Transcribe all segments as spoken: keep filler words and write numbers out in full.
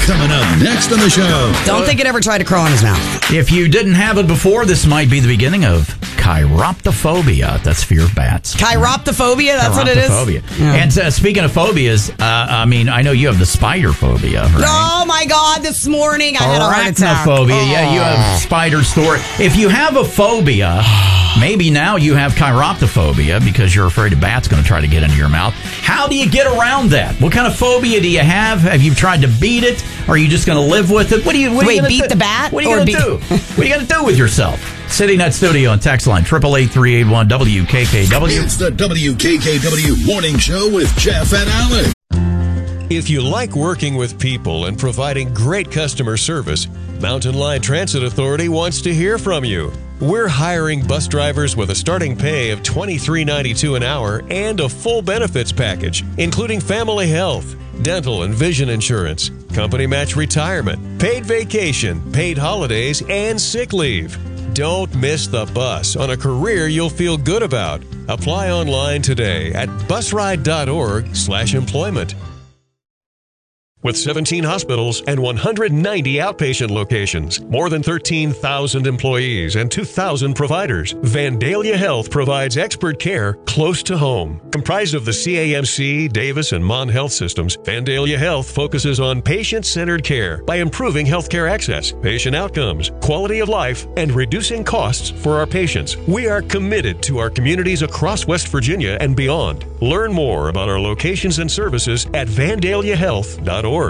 Coming up next on the show. Don't think it ever tried to crawl in his mouth. If you didn't have it before, this might be the beginning of chiroptophobia. That's fear of bats. Chiroptophobia? That's what it is? Chiroptophobia. Yeah. And uh, speaking of phobias, uh, I mean, I know you have the spider phobia, right? Oh my God, this morning I had a heart attack. Arachnophobia. Oh. Yeah, you have spider story. If you have a phobia, maybe now you have chiroptophobia because you're afraid a bat's going to try to get into your mouth. How do you get around that? What kind of phobia do you have? Have you tried to beat it? Or are you just going to live with it? What do you what Wait, are you beat do? the bat? What are you going to be- do? What are you going to do with yourself? City Net Studio and text line eight eight eight, three eight one, W K K W. It's the W K K W Morning Show with Jeff and Alex. If you like working with people and providing great customer service, Mountain Line Transit Authority wants to hear from you. We're hiring bus drivers with a starting pay of twenty-three ninety-two an hour and a full benefits package, including family health, dental and vision insurance, company match retirement, paid vacation, paid holidays, and sick leave. Don't miss the bus on a career you'll feel good about. Apply online today at busride.org slash employment. With seventeen hospitals and one hundred ninety outpatient locations, more than thirteen thousand employees, and two thousand providers, Vandalia Health provides expert care close to home. Comprised of the C A M C, Davis, and Mon Health systems, Vandalia Health focuses on patient-centered care by improving healthcare access, patient outcomes, quality of life, and reducing costs for our patients. We are committed to our communities across West Virginia and beyond. Learn more about our locations and services at vandalia health dot org.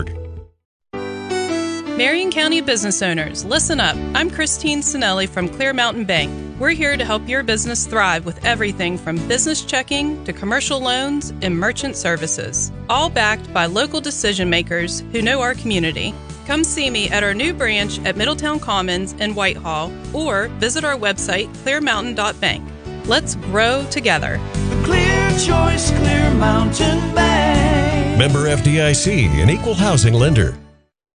Marion County business owners, listen up. I'm Christine Sinelli from Clear Mountain Bank. We're here to help your business thrive with everything from business checking to commercial loans and merchant services, all backed by local decision makers who know our community. Come see me at our new branch at Middletown Commons in Whitehall or visit our website, clear mountain dot bank. Let's grow together. The clear choice, Clear Mountain Bank. Member F D I C, an equal housing lender.